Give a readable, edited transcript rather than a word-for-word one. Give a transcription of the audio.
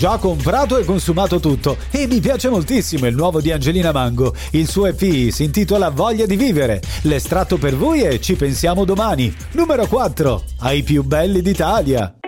già comprato e consumato tutto e mi piace moltissimo il nuovo di Angelina Mango. Il suo EP si intitola Voglia di vivere. L'estratto per voi e ci pensiamo domani. Numero 4. Ai più belli d'Italia.